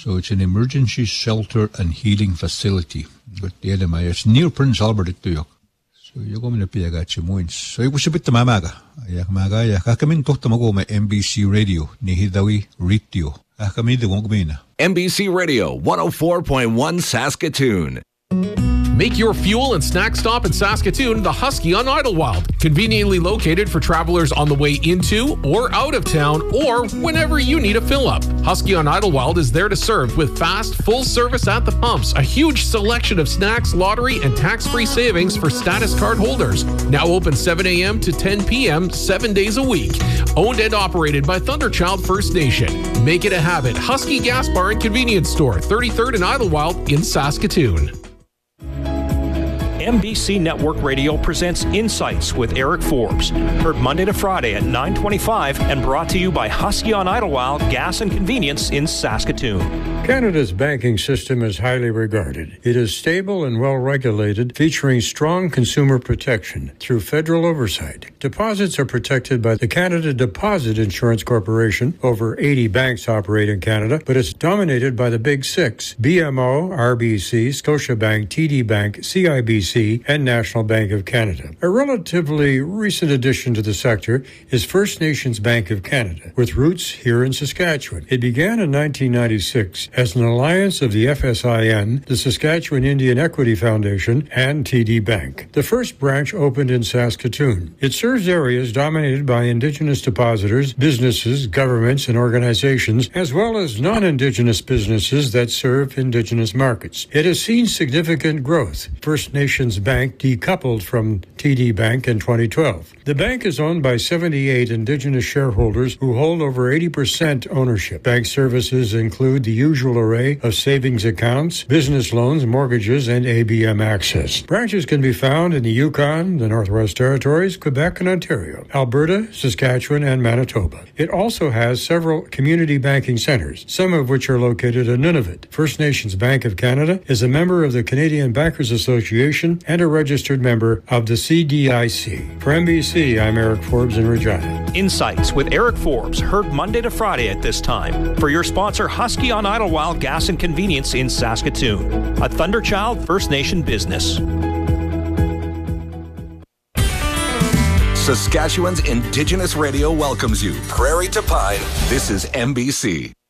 So it's an emergency shelter and healing facility. It's near Prince Albert ito yok. So yung kami napiyaga chimuins. So yung kusipit mamaga. Ayak magaya. Kakamin tohta mago may MBC Radio ni Hidawi Ritio. Kakamin de kong kumina. MBC Radio 104.1 Saskatoon. Make your fuel and snack stop in Saskatoon the Husky on Idlewild. Conveniently located for travelers on the way into or out of town or whenever you need a fill-up. Husky on Idlewild is there to serve with fast, full service at the pumps, a huge selection of snacks, lottery, and tax-free savings for status card holders. Now open 7 a.m. to 10 p.m. 7 days a week. Owned and operated by Thunderchild First Nation. Make it a habit. Husky Gas Bar and Convenience Store, 33rd and Idlewild in Saskatoon. MBC Network Radio presents Insights with Eric Forbes. Heard Monday to Friday at 9:25 and brought to you by Husky on Idlewild Gas and Convenience in Saskatoon. Canada's banking system is highly regarded. It is stable and well regulated, featuring strong consumer protection through federal oversight. Deposits are protected by the Canada Deposit Insurance Corporation. Over 80 banks operate in Canada, but it's dominated by the Big Six: BMO, RBC, Scotiabank, TD Bank, CIBC, and National Bank of Canada. A relatively recent addition to the sector is First Nations Bank of Canada, with roots here in Saskatchewan. It began in 1996 as an alliance of the FSIN, the Saskatchewan Indian Equity Foundation, and TD Bank. The first branch opened in Saskatoon. It serves areas dominated by Indigenous depositors, businesses, governments, and organizations, as well as non-Indigenous businesses that serve Indigenous markets. It has seen significant growth. First Nations Bank decoupled from TD Bank in 2012. The bank is owned by 78 Indigenous shareholders who hold over 80% ownership. Bank services include the usual array of savings accounts, business loans, mortgages, and ABM access. Branches can be found in the Yukon, the Northwest Territories, Quebec, and Ontario, Alberta, Saskatchewan, and Manitoba. It also has several community banking centers, some of which are located in Nunavut. First Nations Bank of Canada is a member of the Canadian Bankers Association and a registered member of the CDIC. For MBC, I'm Eric Forbes in Regina. Insights with Eric Forbes, heard Monday to Friday at this time. For your sponsor, Husky on Idlewild Gas and Convenience in Saskatoon, a Thunderchild First Nation business. Saskatchewan's Indigenous Radio welcomes you. Prairie to Pine, this is MBC.